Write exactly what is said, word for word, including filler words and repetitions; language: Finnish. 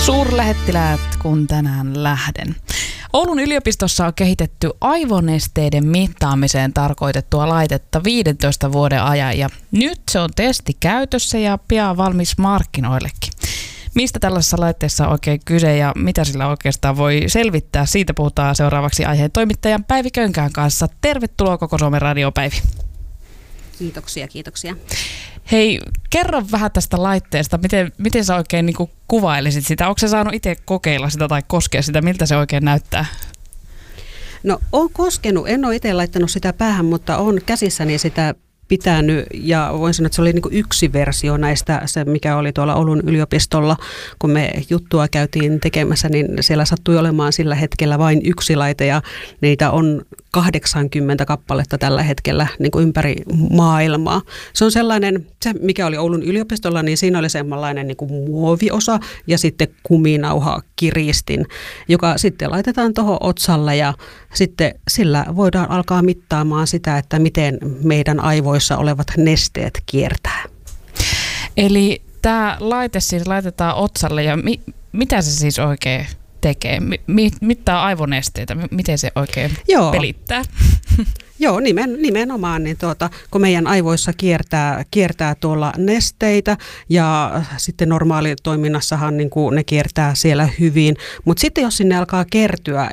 Suurlähettiläät, kun tänään lähden. Oulun yliopistossa on kehitetty aivonesteiden mittaamiseen tarkoitettua laitetta viidentoista vuoden ajan ja nyt se on testikäytössä ja pian valmis markkinoillekin. Mistä tällaisessa laitteessa on oikein kyse ja mitä sillä oikeastaan voi selvittää? Siitä puhutaan seuraavaksi aiheen toimittajan Päivi Könkään kanssa. Tervetuloa Koko Suomen Radio, Päivi. Kiitoksia, kiitoksia. Hei, kerro vähän tästä laitteesta. Miten, miten sä oikein niin kuin kuvailisit sitä? Onko sä saanut itse kokeilla sitä tai koskea sitä? Miltä se oikein näyttää? No, olen koskenut. En ole itse laittanut sitä päähän, mutta olen käsissäni sitä pitänyt ja voin sanoa, että se oli niin kuin yksi versio näistä, se mikä oli tuolla Oulun yliopistolla, kun me juttua käytiin tekemässä, niin siellä sattui olemaan sillä hetkellä vain yksi laite ja niitä on kahdeksankymmentä kappaletta tällä hetkellä niin kuin ympäri maailmaa. Se on sellainen, se mikä oli Oulun yliopistolla, niin siinä oli sellainen niin kuin muoviosa ja sitten kuminauha kiristin, joka sitten laitetaan tuohon otsalle ja sitten sillä voidaan alkaa mittaamaan sitä, että miten meidän aivoissa olevat nesteet kiertää. Eli tämä laite siis laitetaan otsalle ja mi- mitä se siis oikein tekee? Mi- mittaa aivonesteitä, miten se oikein Joo. pelittää? Joo, nimen, nimenomaan, niin tuota, kun meidän aivoissa kiertää, kiertää tuolla nesteitä ja sitten normaalitoiminnassahan niin kuin ne kiertää siellä hyvin, mutta sitten jos sinne alkaa kertyä